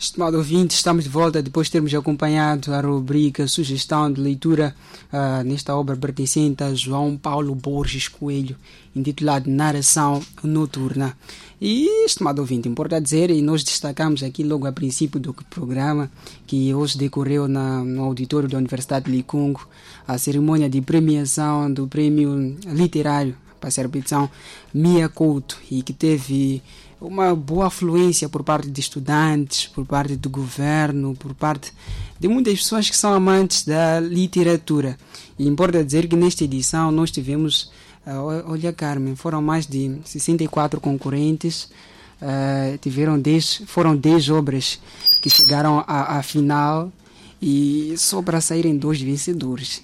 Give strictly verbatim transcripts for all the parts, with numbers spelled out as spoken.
Estimado ouvinte, estamos de volta depois de termos acompanhado a rubrica Sugestão de Leitura uh, nesta obra pertencente a João Paulo Borges Coelho, intitulada Narração Noturna. E, estimado ouvinte, importa dizer, e nós destacamos aqui logo a princípio do programa, que hoje decorreu na, no auditório da Universidade de Licungo a cerimônia de premiação do Prêmio Literário, para ser repetição, Mia Couto, e que teve uma boa afluência por parte de estudantes, por parte do governo, por parte de muitas pessoas que são amantes da literatura. E importa dizer que nesta edição nós tivemos, uh, olha Carmen, foram mais de sessenta e quatro concorrentes, uh, tiveram dez, foram dez obras que chegaram à, à final e só para saírem dois vencedores.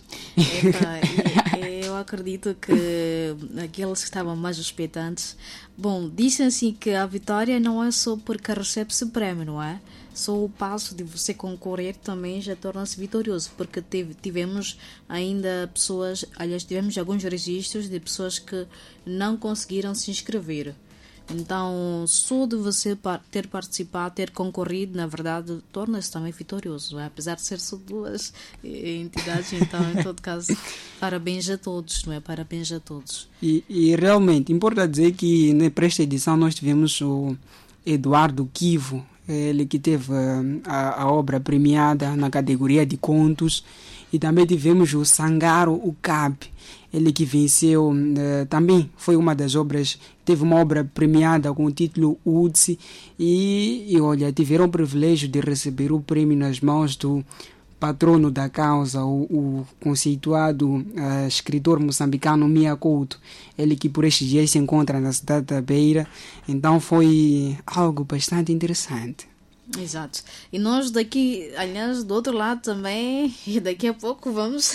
Epa, e, eu acredito que aqueles que estavam mais expectantes, bom, dizem assim que a vitória não é só porque recebe-se prémio, não é? Só o passo de você concorrer também já torna-se vitorioso, porque teve, tivemos ainda pessoas, aliás, tivemos alguns registros de pessoas que não conseguiram se inscrever. Então, só de você ter participado, ter concorrido, na verdade, torna-se também vitorioso, não é? Apesar de ser só duas entidades, então, em todo caso, parabéns a todos, não é? Parabéns a todos. E, e realmente, importa dizer que né, para esta edição nós tivemos o Eduardo Kivo, ele que teve a, a obra premiada na categoria de contos, e também tivemos o Sangaro Ucab, ele que venceu, eh, também foi uma das obras, teve uma obra premiada com o título Utsi, e, e olha, tiveram o privilégio de receber o prêmio nas mãos do patrono da causa, o, o conceituado uh, escritor moçambicano Mia Couto, ele que por estes dias se encontra na cidade da Beira. Então foi algo bastante interessante. Exato. E nós daqui, aliás, do outro lado também, e daqui a pouco vamos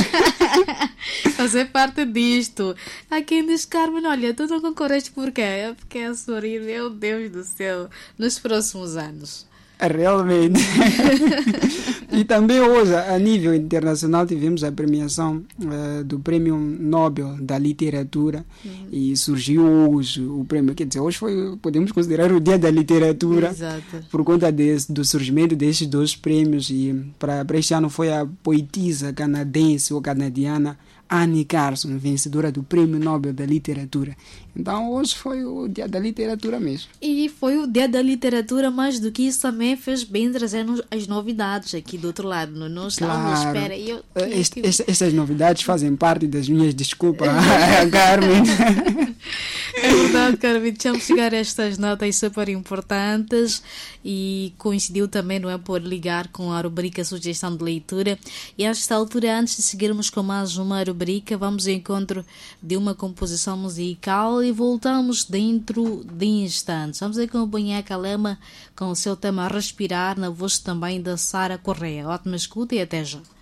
fazer parte disto. Há quem diz, Carmen, olha, tu não concorreste por quê? Eu fiquei a sorrir, meu Deus do céu, nos próximos anos. Realmente. E também hoje, a nível internacional, tivemos a premiação uh, do Prêmio Nobel da Literatura, uhum. E surgiu hoje o prêmio, quer dizer, hoje foi, podemos considerar o Dia da Literatura. Exato. Por conta de, do surgimento destes dois prêmios, e para este ano foi a poetisa canadense ou canadiana Annie Carson, vencedora do Prêmio Nobel da Literatura. Então hoje foi o Dia da Literatura mesmo. E foi o Dia da Literatura, mais do que isso também fez bem trazer as novidades aqui do outro lado. Não estávamos à espera. E eu, este, este, estas novidades fazem parte das minhas desculpas, Carmen. É verdade, Carmen. Deixamos chegar a estas notas super importantes e coincidiu também, não é, por ligar com a rubrica Sugestão de Leitura. E a esta altura, antes de seguirmos com mais uma rubrica, vamos ao encontro de uma composição musical e voltamos dentro de instantes. Vamos acompanhar a Calema com o seu tema Respirar, na voz também da Sara Correia. Ótima escuta e até já.